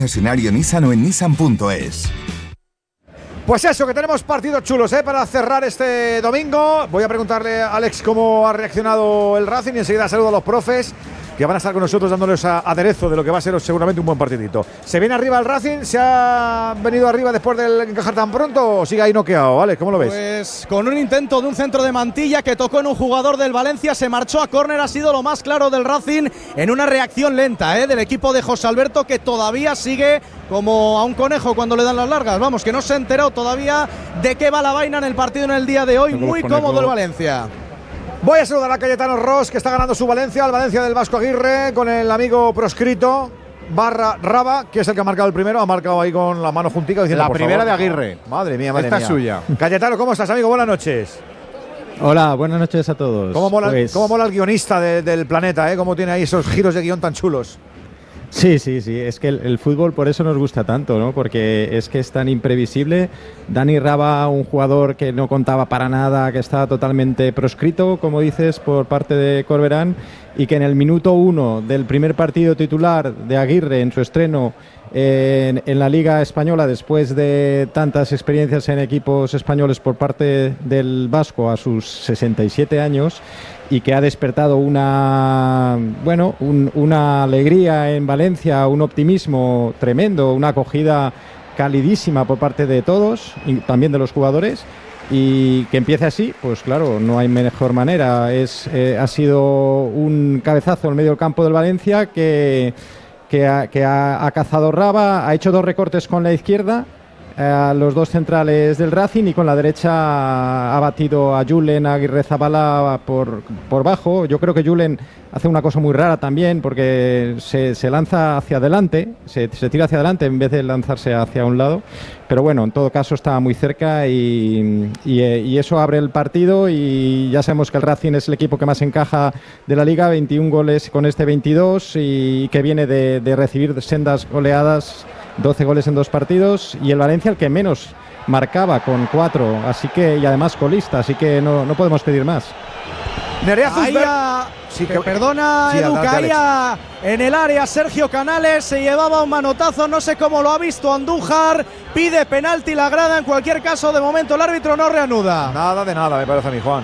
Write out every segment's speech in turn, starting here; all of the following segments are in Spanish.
Concesionario Nissan o en nissan.es. Pues eso, que tenemos partidos chulos para cerrar este domingo. Voy a preguntarle a Alex cómo ha reaccionado el Racing y enseguida saludo a los profes que van a estar con nosotros dándoles aderezo de lo que va a ser seguramente un buen partidito. ¿Se viene arriba el Racing? ¿Se ha venido arriba después del encajar tan pronto o sigue ahí noqueado? Alex, ¿cómo lo ves? Pues con un intento de un centro de Mantilla que tocó en un jugador del Valencia, se marchó a córner, ha sido lo más claro del Racing en una reacción lenta del equipo de José Alberto, que todavía sigue como a un conejo cuando le dan las largas. Vamos, que no se ha enterado todavía de qué va la vaina en el partido en el día de hoy. Muy cómodo el Valencia. Voy a saludar a Cayetano Ros, que está ganando su Valencia, al Valencia del Vasco Aguirre, con el amigo proscrito Barra Raba, que es el que ha marcado el primero. Ha marcado ahí con la mano juntica diciendo, la por primera favor. de Aguirre. Madre mía, madre Esta mía. es suya. Cayetano, ¿cómo estás, amigo? Buenas noches. Hola, buenas noches a todos. ¿Cómo mola el guionista del planeta, cómo tiene ahí esos giros de guión tan chulos? Sí, es que el fútbol por eso nos gusta tanto, ¿no? Porque es que es tan imprevisible. Dani Raba, un jugador que no contaba para nada, que estaba totalmente proscrito, como dices, por parte de Corberán, y que en el minuto 1 del primer partido titular de Aguirre en su estreno en la Liga Española, después de tantas experiencias en equipos españoles por parte del Vasco a sus 67 años, y que ha despertado una alegría en Valencia, un optimismo tremendo, una acogida calidísima por parte de todos y también de los jugadores, y que empiece así, pues claro, no hay mejor manera. Ha sido un cabezazo en medio del campo del Valencia que ha cazado Raba, ha hecho 2 recortes con la izquierda, los 2 centrales del Racing, y con la derecha ha batido a Julen Aguirrezabala por bajo. Yo creo que Julen hace una cosa muy rara también, porque se lanza hacia adelante, se tira hacia adelante en vez de lanzarse hacia un lado. Pero bueno, en todo caso estaba muy cerca y eso abre el partido, y ya sabemos que el Racing es el equipo que más encaja de la Liga, 21 goles con este 22, y que viene de recibir sendas goleadas, 12 goles en 2 partidos, y el Valencia el que menos marcaba con 4, así que, y además colista, así que no podemos pedir más. Nerea Zuzberg. Perdona, Edu, caía en el área Sergio Canales, se llevaba un manotazo, no sé cómo lo ha visto Andújar, pide penalti la grada. En cualquier caso, de momento el árbitro no reanuda. Nada de nada, me parece a mí, Juan.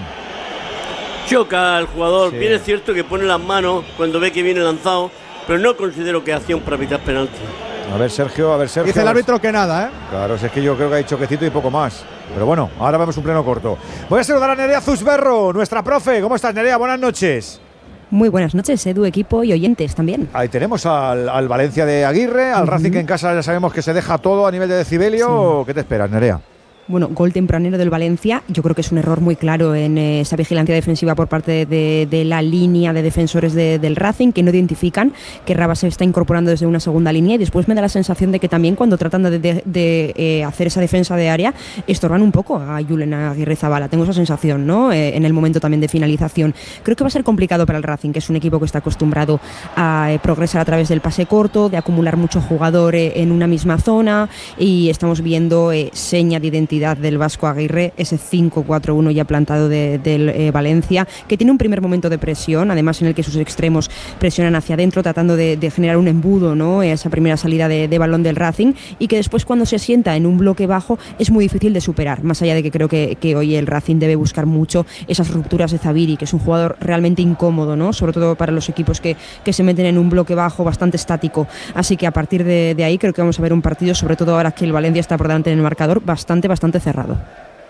Choca al jugador, bien es cierto que pone las manos cuando ve que viene lanzado, pero no considero que hacía un para evitar penalti. A ver, Sergio. Dice el árbitro que nada, Claro, es que yo creo que hay choquecito y poco más. Pero bueno, ahora vemos un pleno corto. Voy a saludar a Nerea Zuzberro, nuestra profe. ¿Cómo estás, Nerea? Buenas noches. Muy buenas noches, Edu, equipo y oyentes también. Ahí tenemos al Valencia de Aguirre, al Racing, que en casa ya sabemos que se deja todo a nivel de decibelio. Sí. ¿Qué te esperas, Nerea? Bueno, gol tempranero del Valencia. Yo creo que es un error muy claro en esa vigilancia defensiva por parte de la línea de defensores del Racing, que no identifican que Raba se está incorporando desde una segunda línea, y después me da la sensación de que también cuando tratan de hacer esa defensa de área estorban un poco a Julen Aguirrezabala. Tengo esa sensación, ¿no? En el momento también de finalización. Creo que va a ser complicado para el Racing, que es un equipo que está acostumbrado a progresar a través del pase corto, de acumular mucho jugador en una misma zona, y estamos viendo seña de identidad del Vasco Aguirre, ese 5-4-1 ya plantado del Valencia, que tiene un primer momento de presión, además en el que sus extremos presionan hacia adentro tratando de generar un embudo, ¿no? Esa primera salida de balón del Racing, y que después cuando se sienta en un bloque bajo es muy difícil de superar, más allá de que creo que hoy el Racing debe buscar mucho esas rupturas de Zabiri, que es un jugador realmente incómodo, ¿no? Sobre todo para los equipos que se meten en un bloque bajo bastante estático. Así que a partir de ahí creo que vamos a ver un partido, sobre todo ahora que el Valencia está por delante en el marcador, bastante cerrado.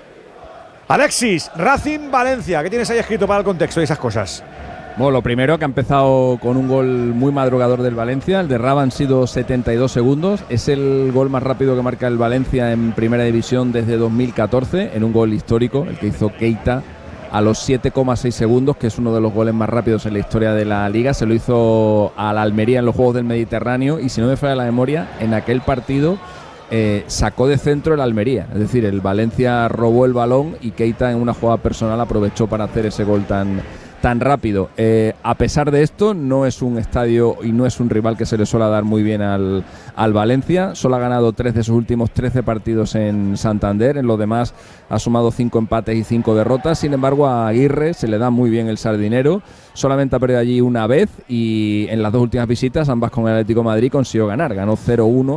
Alexis, Racing Valencia, ¿qué tienes ahí escrito para el contexto y esas cosas? Bueno, lo primero, que ha empezado con un gol muy madrugador del Valencia. El de Raba han sido 72 segundos. Es el gol más rápido que marca el Valencia en Primera División desde 2014, en un gol histórico, el que hizo Keita a los 7,6 segundos, que es uno de los goles más rápidos en la historia de la Liga. Se lo hizo a la Almería en los Juegos del Mediterráneo, y si no me falla la memoria, en aquel partido sacó de centro el Almería, es decir, el Valencia robó el balón y Keita en una jugada personal aprovechó para hacer ese gol tan rápido. A pesar de esto, no es un estadio y no es un rival que se le suele dar muy bien al Valencia. Solo ha ganado 3 de sus últimos 13 partidos en Santander. En los demás ha sumado 5 empates y 5 derrotas. Sin embargo, a Aguirre se le da muy bien el sardinero. Solamente ha perdido allí una vez, y en las 2 últimas visitas, ambas con el Atlético de Madrid, consiguió ganar. Ganó 0-1